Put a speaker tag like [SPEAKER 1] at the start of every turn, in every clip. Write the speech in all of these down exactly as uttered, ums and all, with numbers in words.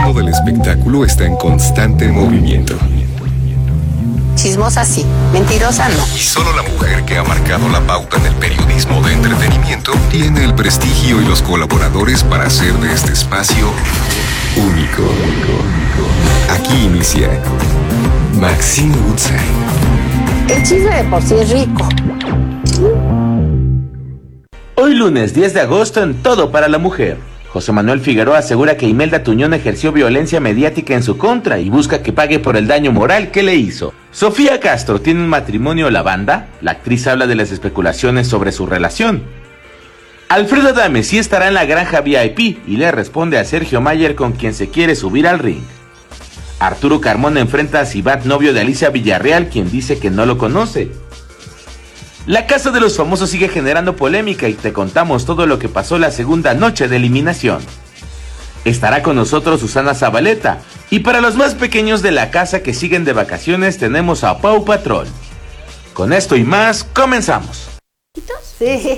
[SPEAKER 1] mundo del espectáculo está en constante movimiento.
[SPEAKER 2] Chismosa sí, mentirosa no.
[SPEAKER 1] Y solo la mujer que ha marcado la pauta en el periodismo de entretenimiento tiene el prestigio y los colaboradores para hacer de este espacio único. Aquí inicia Maxine Woodside.
[SPEAKER 2] El chisme de por sí es rico.
[SPEAKER 3] Hoy lunes diez de agosto en Todo para la Mujer. José Manuel Figueroa asegura que Imelda Tuñón ejerció violencia mediática en su contra y busca que pague por el daño moral que le hizo. Sofía Castro tiene un matrimonio lavanda. La actriz habla de las especulaciones sobre su relación. Alfredo Adame sí estará en la granja V I P y le responde a Sergio Mayer, con quien se quiere subir al ring. Arturo Carmona enfrenta a Sibat, novio de Alicia Villarreal, quien dice que no lo conoce. La Casa de los Famosos sigue generando polémica y te contamos todo lo que pasó la segunda noche de eliminación. Estará con nosotros Susana Zabaleta, y para los más pequeños de la casa que siguen de vacaciones tenemos a Pau Patrol. Con esto y más, comenzamos.
[SPEAKER 2] Sí.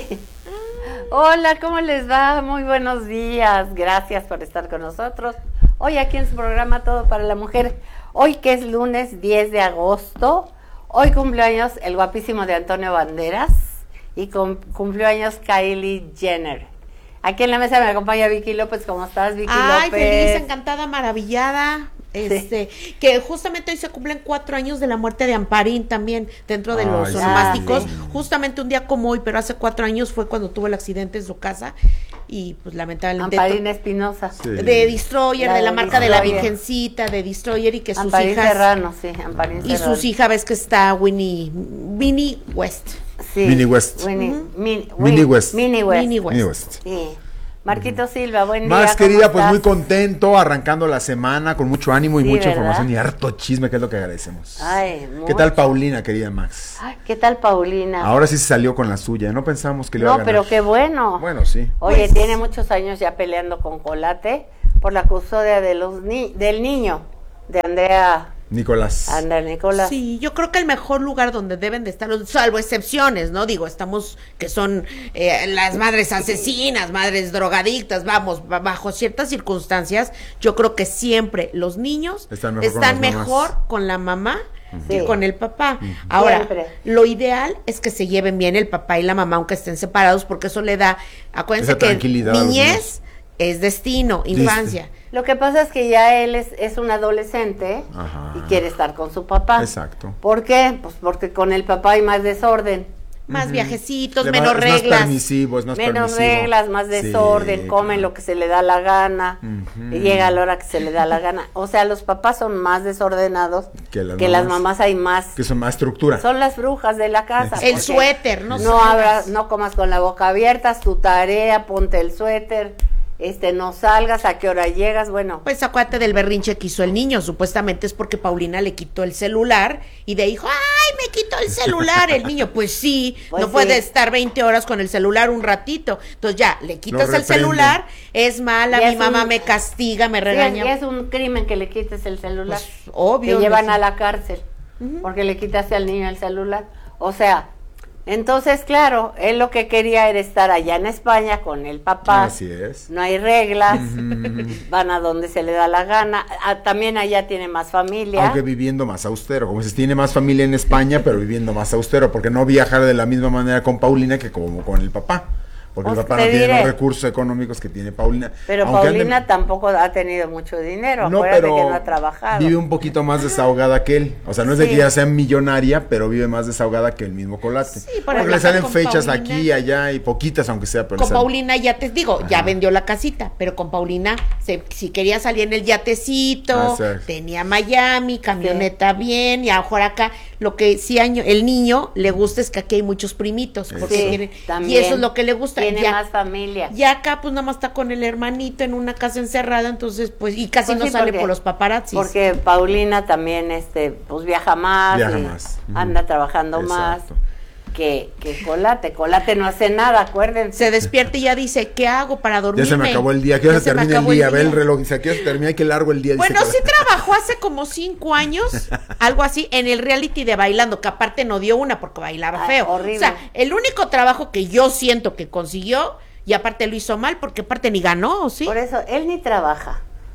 [SPEAKER 2] Hola, ¿cómo les va? Muy buenos días. Gracias por estar con nosotros. Hoy aquí en su programa Todo para la Mujer. Hoy que es lunes diez de agosto. Hoy cumpleaños el guapísimo de Antonio Banderas y cum, cumpleaños Kylie Jenner. Aquí en la mesa me acompaña Vicky López. ¿Cómo estás, Vicky
[SPEAKER 4] Ay,
[SPEAKER 2] López?
[SPEAKER 4] Ay, feliz, encantada, maravillada. Este, sí. Que justamente hoy se cumplen cuatro años de la muerte de Amparín también dentro de Ay, los onomásticos. Sí. Justamente un día como hoy, pero hace cuatro años fue cuando tuvo el accidente en su casa y pues lamentablemente
[SPEAKER 2] Amparín Espinosa,
[SPEAKER 4] sí. de Destroyer, la de la marca Destroyer. De la Virgencita, de Destroyer, y que sus
[SPEAKER 2] Amparín
[SPEAKER 4] hijas
[SPEAKER 2] Serrano, sí, Amparín
[SPEAKER 4] y
[SPEAKER 2] Serrano.
[SPEAKER 4] sus hijas, ves que está Winnie Winnie West.
[SPEAKER 5] Sí. Minnie West.
[SPEAKER 2] Winnie, uh-huh. Min,
[SPEAKER 5] Minnie West.
[SPEAKER 2] Minnie West.
[SPEAKER 4] Minnie West.
[SPEAKER 5] Minnie West.
[SPEAKER 2] Sí. Marquito Silva, buen día.
[SPEAKER 5] Más querida, pues muy contento, arrancando la semana con mucho ánimo y
[SPEAKER 2] sí,
[SPEAKER 5] mucha
[SPEAKER 2] ¿verdad?
[SPEAKER 5] Información y harto chisme, que es lo que agradecemos.
[SPEAKER 2] Ay,
[SPEAKER 5] ¿Qué
[SPEAKER 2] mucho.
[SPEAKER 5] tal Paulina, querida Max?
[SPEAKER 2] Ay, ¿qué tal Paulina?
[SPEAKER 5] Ahora sí se salió con la suya, no pensamos que le iba
[SPEAKER 2] no,
[SPEAKER 5] a ganar.
[SPEAKER 2] No, pero qué bueno.
[SPEAKER 5] Bueno, sí.
[SPEAKER 2] Oye,
[SPEAKER 4] pues,
[SPEAKER 2] tiene muchos años ya peleando con Colate por la custodia de los ni- del niño, de Andrea...
[SPEAKER 5] Nicolás.
[SPEAKER 2] Andrea Nicolás.
[SPEAKER 4] Sí, yo creo que el mejor lugar donde deben de estar, salvo excepciones, ¿no? Digo, estamos, que son eh, las madres asesinas, madres drogadictas, vamos, bajo ciertas circunstancias, yo creo que siempre los niños
[SPEAKER 5] están mejor,
[SPEAKER 4] están
[SPEAKER 5] con,
[SPEAKER 4] mejor con la mamá
[SPEAKER 2] uh-huh.
[SPEAKER 4] que
[SPEAKER 2] sí.
[SPEAKER 4] con el papá. Uh-huh. Ahora,
[SPEAKER 2] siempre.
[SPEAKER 4] Lo ideal es que se lleven bien el papá y la mamá, aunque estén separados, porque eso le da, acuérdense
[SPEAKER 5] esa
[SPEAKER 4] que niñez es destino, infancia.
[SPEAKER 2] Diste. Lo que pasa es que ya él es, es un adolescente. Ajá. Y quiere estar con su papá.
[SPEAKER 5] Exacto.
[SPEAKER 2] ¿Por qué? Pues porque con el papá hay más desorden.
[SPEAKER 4] Más uh-huh. viajecitos,
[SPEAKER 5] de
[SPEAKER 4] menos
[SPEAKER 5] más,
[SPEAKER 4] reglas.
[SPEAKER 5] Es más permisivo, es más
[SPEAKER 2] menos
[SPEAKER 5] permisivo.
[SPEAKER 2] reglas, más desorden, sí, comen claro. lo que se le da la gana, uh-huh. y llega a la hora que se le da la gana. O sea, los papás son más desordenados que las, que mamás, las mamás hay más.
[SPEAKER 5] Que son más estructura.
[SPEAKER 2] Son las brujas de la casa.
[SPEAKER 4] El suéter, no
[SPEAKER 2] No abras, no comas con la boca abierta, haz tu tarea, ponte el suéter. Este, no salgas, a qué hora llegas, bueno.
[SPEAKER 4] Pues acuérdate del berrinche que hizo el niño, supuestamente es porque Paulina le quitó el celular y de ahí dijo, ¡ay, me quitó el celular! El niño, pues sí, pues no sí. puede estar veinte horas con el celular un ratito. Entonces ya, le quitas el celular, es mala, mi mamá un, me castiga, me regaña.
[SPEAKER 2] Sí, es un crimen que le quites el celular.
[SPEAKER 4] Pues, obvio.
[SPEAKER 2] Te llevan sí. a la cárcel, uh-huh. porque le quitaste al niño el celular. O sea... Entonces, claro, él lo que quería era estar allá en España con el papá.
[SPEAKER 5] Así es.
[SPEAKER 2] No hay reglas, uh-huh. van a donde se le da la gana. Ah, también allá tiene más familia.
[SPEAKER 5] Aunque viviendo más austero, como dices, tiene más familia en España, pero viviendo más austero, porque no viajar de la misma manera con Paulina que como con el papá. Porque pues el papá no tiene diré. los recursos económicos que tiene Paulina.
[SPEAKER 2] Pero Aunque Paulina ande... tampoco ha tenido mucho dinero,
[SPEAKER 5] no,
[SPEAKER 2] acuérdate
[SPEAKER 5] pero
[SPEAKER 2] que no ha trabajado.
[SPEAKER 5] Vive un poquito más desahogada que él. O sea, no es
[SPEAKER 2] sí.
[SPEAKER 5] de que ella sea millonaria, pero vive más desahogada que el mismo Colate.
[SPEAKER 4] Sí,
[SPEAKER 5] porque le salen fechas Paulina, aquí y allá y poquitas, aunque sea. Pero
[SPEAKER 4] con
[SPEAKER 5] salen.
[SPEAKER 4] Paulina ya te digo, Ajá. ya vendió la casita, pero con Paulina, se, si quería salir en el yatecito, ah, tenía Miami, camioneta sí. bien, y a lo mejor acá, lo que sí año, el niño le gusta es que aquí hay muchos primitos, porque
[SPEAKER 2] sí,
[SPEAKER 4] tiene,
[SPEAKER 2] también.
[SPEAKER 4] y eso es lo que le gusta.
[SPEAKER 2] Tiene
[SPEAKER 4] ya,
[SPEAKER 2] más familia.
[SPEAKER 4] Y acá pues nada más está con el hermanito en una casa encerrada, entonces pues y casi pues no sí, sale porque, por los paparazzis.
[SPEAKER 2] Porque Paulina también este pues viaja más,
[SPEAKER 5] viaja más.
[SPEAKER 2] anda trabajando Exacto. más que, que Colate. Colate no hace nada, acuérdense.
[SPEAKER 4] Se despierta y ya dice, ¿qué hago para dormir?
[SPEAKER 5] Ya se me acabó el día, ¿qué hora se termina el día? Ve el reloj, dice, ¿qué hora se termina? Qué largo el día.
[SPEAKER 4] Bueno, sí trabajó hace como cinco años, algo así, en el reality de Bailando, que aparte no dio una porque bailaba
[SPEAKER 2] Ay,
[SPEAKER 4] feo.
[SPEAKER 2] Horrible.
[SPEAKER 4] O sea, el único trabajo que yo siento que consiguió, y aparte lo hizo mal, porque aparte ni ganó, ¿sí?
[SPEAKER 2] Por eso, él ni trabaja.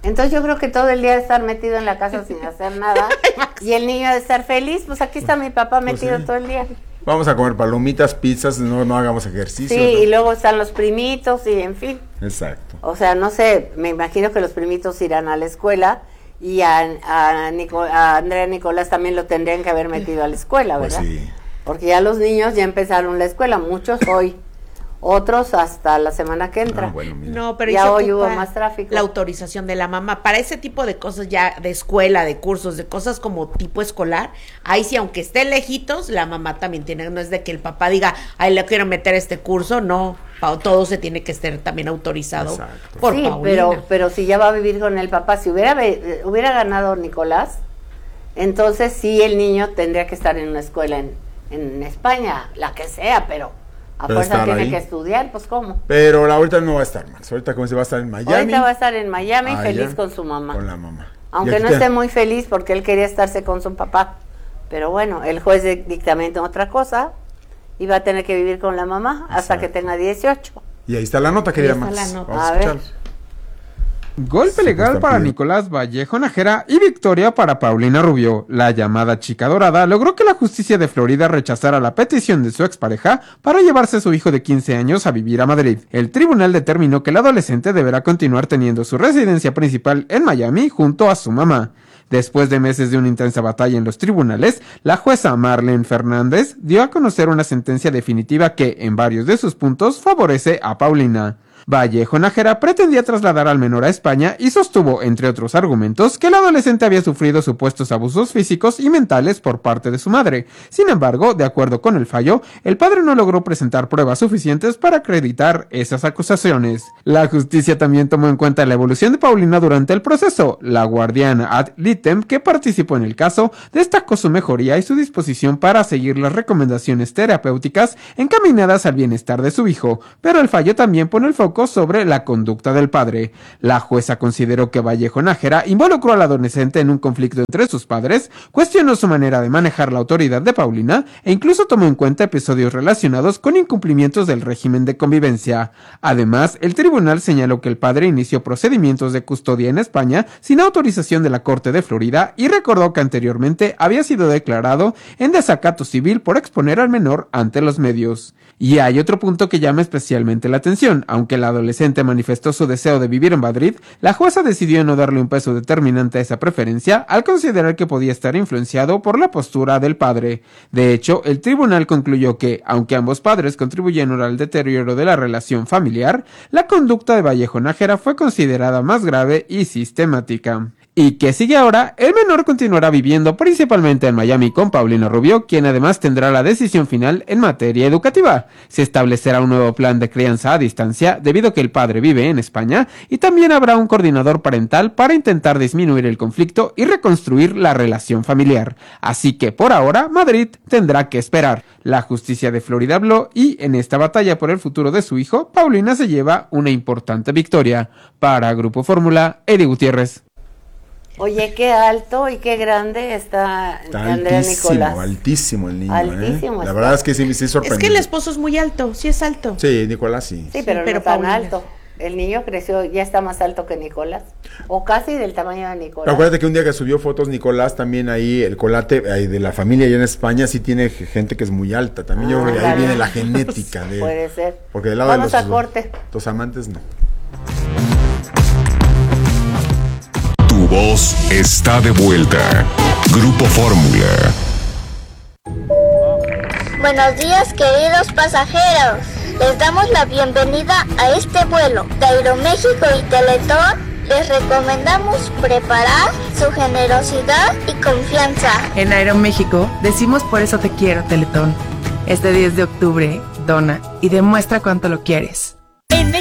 [SPEAKER 2] Entonces yo creo que todo el día de estar metido en la casa sin hacer nada y el niño de estar feliz, pues aquí está mi papá metido pues sí. todo el día.
[SPEAKER 5] Vamos a comer palomitas, pizzas, no, no hagamos ejercicio.
[SPEAKER 2] Sí,
[SPEAKER 5] ¿no?
[SPEAKER 2] Y luego están los primitos y en fin.
[SPEAKER 5] Exacto.
[SPEAKER 2] O sea, no sé, me imagino que los primitos irán a la escuela y a, a, Nico, a Andrea Nicolás también lo tendrían que haber metido a la escuela, ¿verdad?
[SPEAKER 5] Pues sí.
[SPEAKER 2] Porque ya los niños ya empezaron la escuela, muchos hoy. Otros hasta la semana que entra.
[SPEAKER 5] Ah, bueno,
[SPEAKER 4] no, pero
[SPEAKER 2] ya hoy hubo más tráfico.
[SPEAKER 4] La autorización de la mamá. Para ese tipo de cosas ya de escuela, de cursos, de cosas como tipo escolar, ahí sí, aunque esté lejitos, la mamá también tiene, no es de que el papá diga, ay, le quiero meter este curso, no. Todo se tiene que estar también autorizado.
[SPEAKER 5] Exacto.
[SPEAKER 4] por
[SPEAKER 2] sí,
[SPEAKER 4] Paulina.
[SPEAKER 2] pero, pero si ya va a vivir con el papá, si hubiera, hubiera ganado Nicolás, entonces sí el niño tendría que estar en una escuela en, en España, la que sea, pero... A
[SPEAKER 5] Pero
[SPEAKER 2] fuerza tiene
[SPEAKER 5] ahí.
[SPEAKER 2] que estudiar, pues ¿cómo?
[SPEAKER 5] Pero ahorita no va a estar, Max. Ahorita como se va a estar en Miami.
[SPEAKER 2] Ahorita va a estar en Miami
[SPEAKER 5] Allá,
[SPEAKER 2] feliz con su mamá.
[SPEAKER 5] Con la mamá.
[SPEAKER 2] Aunque no esté muy feliz porque él quería estarse con su papá. Pero bueno, el juez dictaminó otra cosa y va a tener que vivir con la mamá hasta
[SPEAKER 5] Exacto.
[SPEAKER 2] que tenga dieciocho.
[SPEAKER 5] Y ahí está la nota, querida Max.
[SPEAKER 4] la nota.
[SPEAKER 5] Vamos a,
[SPEAKER 2] A ver.
[SPEAKER 5] escuchar.
[SPEAKER 6] Golpe legal para Nicolás Vallejo Nájera y victoria para Paulina Rubio. La llamada chica dorada logró que la justicia de Florida rechazara la petición de su expareja para llevarse a su hijo de quince años a vivir a Madrid. El tribunal determinó que el adolescente deberá continuar teniendo su residencia principal en Miami junto a su mamá. Después de meses de una intensa batalla en los tribunales, la jueza Marlene Fernández dio a conocer una sentencia definitiva que, en varios de sus puntos, favorece a Paulina. Vallejo Nájera pretendía trasladar al menor a España y sostuvo, entre otros argumentos, que el adolescente había sufrido supuestos abusos físicos y mentales por parte de su madre. Sin embargo, de acuerdo con el fallo, el padre no logró presentar pruebas suficientes para acreditar esas acusaciones. La justicia también tomó en cuenta la evolución de Paulina durante el proceso. La guardiana ad litem que participó en el caso destacó su mejoría y su disposición para seguir las recomendaciones terapéuticas encaminadas al bienestar de su hijo, pero el fallo también pone el foco sobre la conducta del padre. La jueza consideró que Vallejo Nájera involucró al adolescente en un conflicto entre sus padres, cuestionó su manera de manejar la autoridad de Paulina e incluso tomó en cuenta episodios relacionados con incumplimientos del régimen de convivencia. Además, el tribunal señaló que el padre inició procedimientos de custodia en España sin autorización de la Corte de Florida y recordó que anteriormente había sido declarado en desacato civil por exponer al menor ante los medios. Y hay otro punto que llama especialmente la atención. Aunque el adolescente manifestó su deseo de vivir en Madrid, la jueza decidió no darle un peso determinante a esa preferencia al considerar que podía estar influenciado por la postura del padre. De hecho, el tribunal concluyó que, aunque ambos padres contribuyeron al deterioro de la relación familiar, la conducta de Vallejo Nájera fue considerada más grave y sistemática. ¿Y qué sigue ahora? El menor continuará viviendo principalmente en Miami con Paulina Rubio, quien además tendrá la decisión final en materia educativa. Se establecerá un nuevo plan de crianza a distancia debido a que el padre vive en España y también habrá un coordinador parental para intentar disminuir el conflicto y reconstruir la relación familiar. Así que por ahora Madrid tendrá que esperar. La justicia de Florida habló y en esta batalla por el futuro de su hijo, Paulina se lleva una importante victoria. Para Grupo Fórmula, Eddie Gutiérrez.
[SPEAKER 2] Oye, qué alto y qué grande está,
[SPEAKER 5] Está
[SPEAKER 2] Andrea
[SPEAKER 5] altísimo,
[SPEAKER 2] Nicolás.
[SPEAKER 5] altísimo el niño,
[SPEAKER 2] Altísimo
[SPEAKER 5] ¿eh? La
[SPEAKER 2] está.
[SPEAKER 5] verdad es que sí me sí
[SPEAKER 4] Es
[SPEAKER 5] sorprendió.
[SPEAKER 4] que el esposo es muy alto, sí es alto.
[SPEAKER 5] Sí, Nicolás sí.
[SPEAKER 2] Sí, pero,
[SPEAKER 4] Sí, pero
[SPEAKER 2] no tan
[SPEAKER 4] Paulina.
[SPEAKER 2] alto. El niño creció, ya está más alto que Nicolás. O casi del tamaño de Nicolás.
[SPEAKER 5] Acuérdate que un día que subió fotos Nicolás, también ahí el colate ahí de la familia allá en España sí tiene gente que es muy alta. También yo
[SPEAKER 2] Ah,
[SPEAKER 5] creo que ahí
[SPEAKER 2] claro.
[SPEAKER 5] viene la genética de
[SPEAKER 2] Puede ser.
[SPEAKER 5] Porque del lado
[SPEAKER 2] Vamos
[SPEAKER 5] de los
[SPEAKER 2] a corte.
[SPEAKER 5] los amantes no.
[SPEAKER 1] Tu voz está de vuelta. Grupo Fórmula.
[SPEAKER 7] Buenos días, queridos pasajeros. Les damos la bienvenida a este vuelo de Aeroméxico y Teletón. Les recomendamos preparar su generosidad y confianza.
[SPEAKER 8] En Aeroméxico decimos por eso te quiero, Teletón. Este diez de octubre, dona y demuestra cuánto lo quieres.